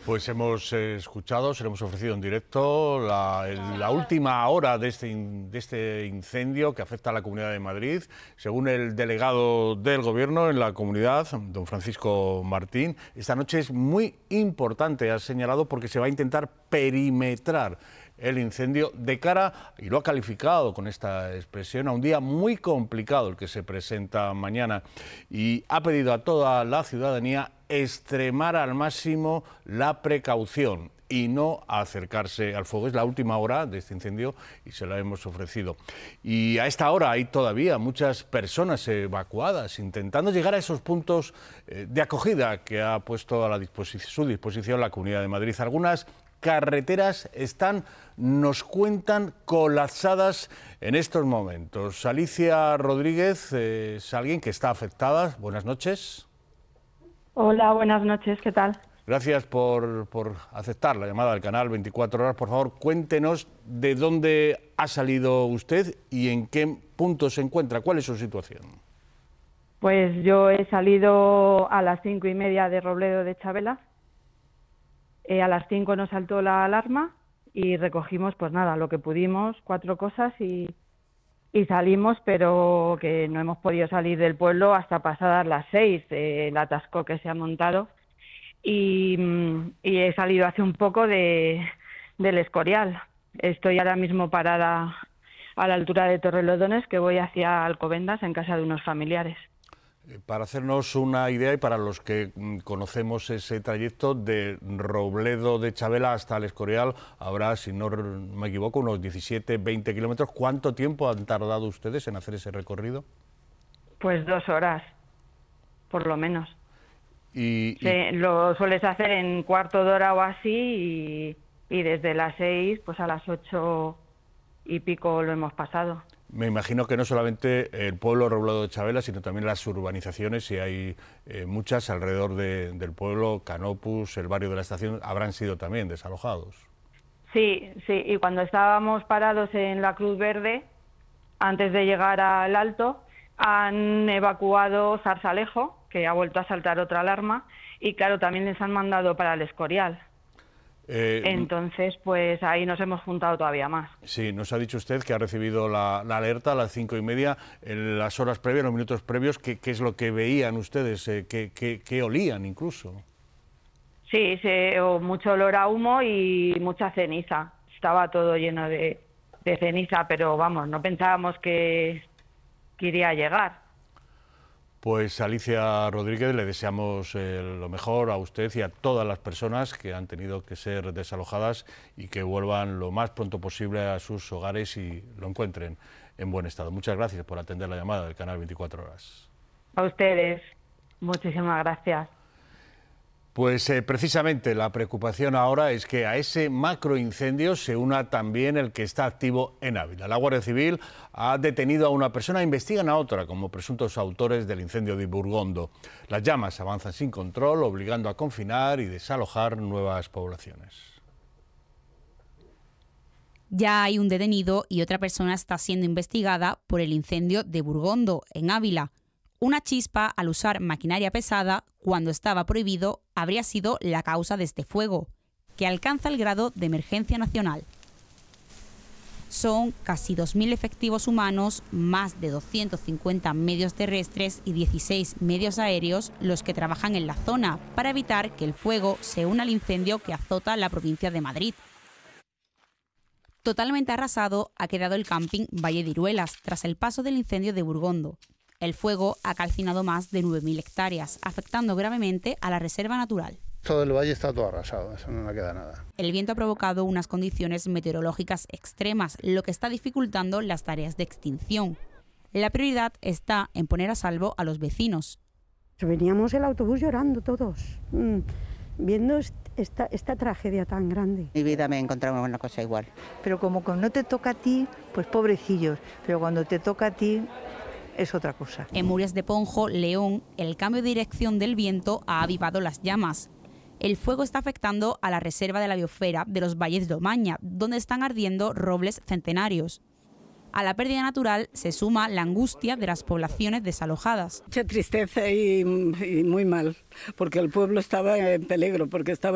Pues hemos escuchado, se lo hemos ofrecido en directo, la última hora de este incendio que afecta a la Comunidad de Madrid. Según el delegado del Gobierno en la comunidad, don Francisco Martín, esta noche es muy importante, ha señalado, porque se va a intentar perimetrar el incendio de cara, y lo ha calificado con esta expresión, a un día muy complicado el que se presenta mañana, y ha pedido a toda la ciudadanía extremar al máximo la precaución y no acercarse al fuego. Es la última hora de este incendio y se la hemos ofrecido. Y a esta hora hay todavía muchas personas evacuadas intentando llegar a esos puntos de acogida que ha puesto a su disposición la Comunidad de Madrid. Algunas carreteras están, nos cuentan, colapsadas en estos momentos. Alicia Rodríguez es alguien que está afectada. Buenas noches. Hola, buenas noches, ¿qué tal? Gracias por aceptar la llamada del canal 24 Horas. Por favor, cuéntenos de dónde ha salido usted y en qué punto se encuentra. ¿Cuál es su situación? Pues yo he salido a las 5:30 de Robledo de Chabela. A las 5 nos saltó la alarma y recogimos, pues nada, lo que pudimos, 4 cosas y salimos, pero que no hemos podido salir del pueblo hasta pasadas las 6, el atasco que se ha montado. Y he salido hace un poco del Escorial. Estoy ahora mismo parada a la altura de Torrelodones, que voy hacia Alcobendas en casa de unos familiares. Para hacernos una idea y para los que conocemos ese trayecto de Robledo de Chabela hasta el Escorial, habrá, si no me equivoco, unos 17-20 kilómetros. ¿Cuánto tiempo han tardado ustedes en hacer ese recorrido? Pues 2 horas, por lo menos. Lo sueles hacer en cuarto de hora o así y desde las 6 pues a las 8 y pico lo hemos pasado. Me imagino que no solamente el pueblo Robledo de Chabela, sino también las urbanizaciones, y hay muchas alrededor del pueblo, Canopus, el barrio de la Estación, habrán sido también desalojados. Sí, y cuando estábamos parados en la Cruz Verde, antes de llegar al Alto, han evacuado Zarzalejo, que ha vuelto a saltar otra alarma, y claro, también les han mandado para el Escorial. Entonces, pues ahí nos hemos juntado todavía más. Sí, nos ha dicho usted que ha recibido la alerta a las 5:30, en las horas previas, los minutos previos. ¿Qué es lo que veían ustedes? ¿Qué olían incluso? Sí, mucho olor a humo y mucha ceniza. Estaba todo lleno de ceniza, pero vamos, no pensábamos que iría a llegar. Pues Alicia Rodríguez, le deseamos lo mejor a usted y a todas las personas que han tenido que ser desalojadas y que vuelvan lo más pronto posible a sus hogares y lo encuentren en buen estado. Muchas gracias por atender la llamada del canal 24 Horas. A ustedes, muchísimas gracias. Pues precisamente la preocupación ahora es que a ese macroincendio se una también el que está activo en Ávila. La Guardia Civil ha detenido a una persona, investigan a otra como presuntos autores del incendio de Burgondo. Las llamas avanzan sin control, obligando a confinar y desalojar nuevas poblaciones. Ya hay un detenido y otra persona está siendo investigada por el incendio de Burgondo, en Ávila. Una chispa al usar maquinaria pesada, cuando estaba prohibido, habría sido la causa de este fuego, que alcanza el grado de emergencia nacional. Son casi 2.000 efectivos humanos, más de 250 medios terrestres y 16 medios aéreos los que trabajan en la zona para evitar que el fuego se una al incendio que azota la provincia de Madrid. Totalmente arrasado ha quedado el camping Valle de Iruelas tras el paso del incendio de Burgondo. El fuego ha calcinado más de 9.000 hectáreas, afectando gravemente a la reserva natural. Todo el valle está todo arrasado, eso no le queda nada. El viento ha provocado unas condiciones meteorológicas extremas, lo que está dificultando las tareas de extinción. La prioridad está en poner a salvo a los vecinos. Veníamos el autobús llorando todos, viendo esta tragedia tan grande. En mi vida me he encontrado con una cosa igual. Pero como no te toca a ti, pues pobrecillos, pero cuando te toca a ti es otra cosa. En Murias de Ponjo, León, el cambio de dirección del viento ha avivado las llamas. El fuego está afectando a la reserva de la biosfera de los Valles de Omaña, donde están ardiendo robles centenarios. A la pérdida natural se suma la angustia de las poblaciones desalojadas. Mucha tristeza y muy mal, porque el pueblo estaba en peligro, porque estaba